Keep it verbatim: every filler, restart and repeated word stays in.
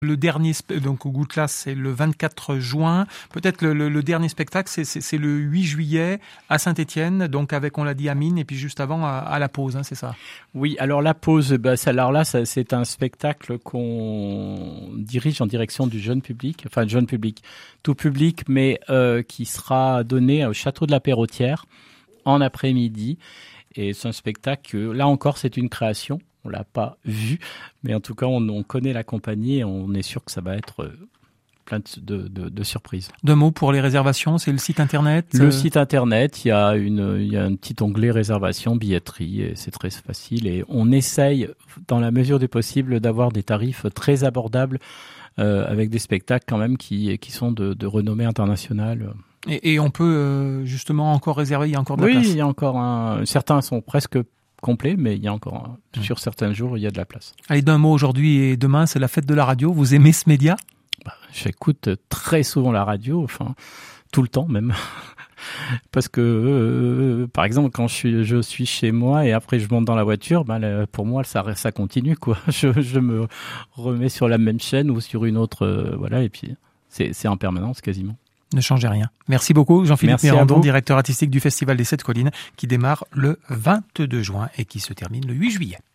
Le dernier, donc au Goût-Classe, c'est le vingt-quatre juin. Peut-être le, le, le dernier spectacle, c'est, c'est, c'est le huit juillet à Saint-Étienne, donc avec, on l'a dit, Amine, et puis juste avant, à, à La Pause, hein, c'est ça? Oui, alors La Pause, bah, ça, alors là, ça, c'est un spectacle qu'on dirige en direction du jeune public, enfin jeune public, tout public, mais euh, qui sera donné au Château de la Perrotière en après-midi. Et c'est un spectacle, là encore, c'est une création. On l'a pas vu, mais en tout cas, on, on connaît la compagnie et on est sûr que ça va être plein de, de, de surprises. Deux mots pour les réservations, c'est le site internet. Le euh... site internet, il y a une, il y a un petit onglet réservation, billetterie, et c'est très facile. Et on essaye, dans la mesure du possible, d'avoir des tarifs très abordables euh, avec des spectacles quand même qui, qui sont de, de renommée internationale. Et, et on peut euh, justement encore réserver, il y a encore de la oui, place. Oui, il y a encore un. Certains sont presque complet, mais il y a encore, mmh. sur certains jours, il y a de la place. Allez, d'un mot, aujourd'hui et demain, c'est la fête de la radio. Vous aimez ce média? Bah, j'écoute très souvent la radio, enfin, tout le temps même. Parce que, euh, par exemple, quand je suis, je suis chez moi et après je monte dans la voiture, bah, là, pour moi, ça, ça continue, quoi. Je, je me remets sur la même chaîne ou sur une autre, euh, voilà, et puis c'est, c'est en permanence quasiment. Ne changez rien. Merci beaucoup, Jean-Philippe Mérandon, directeur artistique du Festival des Sept Collines, qui démarre le vingt-deux juin et qui se termine le huit juillet.